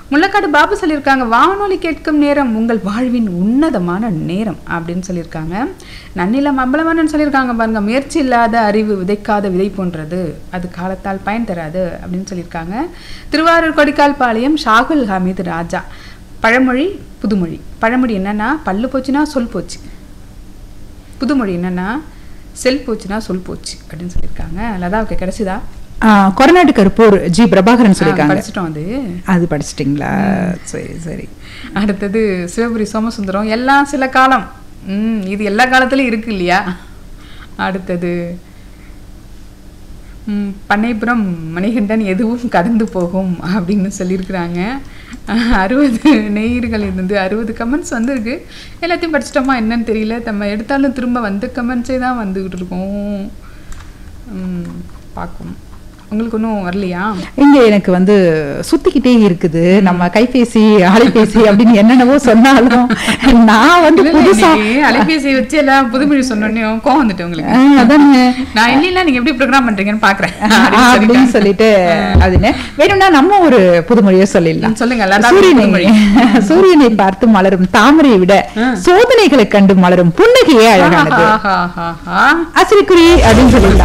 முள்ளக்காடு பாபு சொல்லியிருக்காங்க, வானொலி கேட்கும் நேரம் உங்கள் வாழ்வின் உன்னதமான நேரம் அப்படின்னு சொல்லியிருக்காங்க. நன்னிலம் அம்பலமானன்னு சொல்லியிருக்காங்க பாருங்க, முயற்சி இல்லாத அறிவு விதைக்காத விதை போன்றது, அது காலத்தால் பயன் தராது அப்படின்னு சொல்லியிருக்காங்க. திருவாரூர் கொடிக்கால் பாளையம் ஷாகுல் ஹமீது ராஜா. பழமொழி புதுமொழி. பழமொழி என்னன்னா பல்லு போச்சுன்னா சொல் போச்சு, புதுமொழி என்னன்னா செல் போச்சுன்னா சொல் போச்சு அப்படின்னு சொல்லியிருக்காங்க. லதாவுக்கு கிடைச்சதா? கொரநாட்டு கருப்பூர் ஜி பிரபாகரன் சொல்லியிருக்காங்க. படிச்சிட்டோம். அது படிச்சிட்டிங்களா? சரி சரி. அடுத்தது சிவபுரி சோமசுந்தரம், எல்லாம் சில காலம். இது எல்லா காலத்துலயும் இருக்கு இல்லையா? அடுத்தது பண்ணைப்புறம் மணிகண்டன், எதுவும் கடந்து போகும் அப்படின்னு சொல்லியிருக்கிறாங்க. 60 நேயர்கள் இருந்து 60 கமெண்ட்ஸ் வந்துருக்கு. எல்லாத்தையும் படிச்சிட்டோமா என்னன்னு தெரியல. நம்ம எடுத்தாலும் திரும்ப வந்த கமெண்ட்ஸே தான் வந்துக்கிட்டு இருக்கோம். பார்க்கும். உங்களுக்கு ஒன்றும் வரலையா? இங்க எனக்கு வந்து சுத்திக்கிட்டே இருக்குது. நம்ம கைபேசி அலைபேசி அப்படின்னு என்னென்னவோ சொன்னாலும் நான் வந்து புதுசா அலைபேசி வச்சு எல்லாம் புதுமொழி சொன்னோன்னே கோவம் வந்துட்டு உங்களுக்கு. அதானே நான் இல்லைன்னா நீங்க எப்படி ப்ரோக்ராம் பண்றீங்கன்னு பாக்குறேன் அப்படின்னு சொல்லிட்டு அதுன்னு வேணும்னா நம்ம ஒரு புதுமொழியை சொல்லிடலாம். சொல்லுங்க. சூரியனை பார்த்து மலரும் தாமரையை விட சோதனைகளை கண்டு மலரும் புன்னகையே அழகானது. அசிரிக்குறி அப்படின்னு சொல்லிடலாம்.